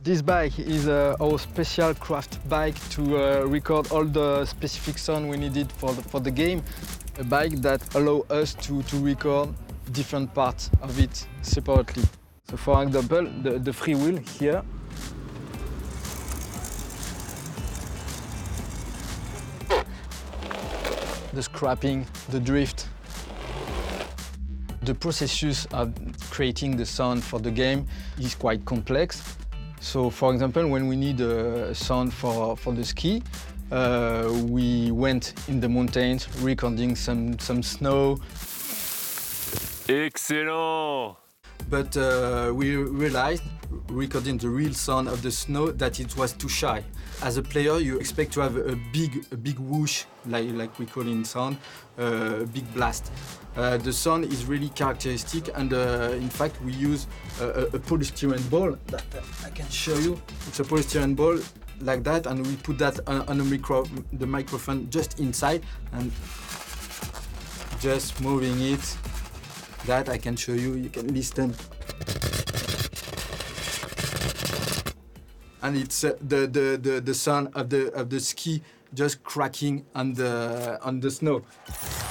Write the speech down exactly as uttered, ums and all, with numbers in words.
This bike is uh, our special craft bike to uh, record all the specific sound we needed for the, for the game. A bike that allows us to, to record different parts of it separately. So for example, the, the free wheel here. The scrapping, the drift. The process of creating the sound for the game is quite complex. So, for example, when we need a sound for, for the ski, uh, we went in the mountains recording some, some snow. Excellent! But uh, we realized, recording the real sound of the snow, that it was too shy. As a player, you expect to have a big, a big whoosh, like, like we call in sound, uh, a big blast. Uh, the sound is really characteristic, and uh, in fact, we use a, a, a polystyrene ball that I can show you. It's a polystyrene ball like that, and we put that on, on a micro, the microphone just inside, and just moving it. That I can show you. You can listen. And it's uh, the, the, the, the sound of the, of the ski just cracking on the, on the snow.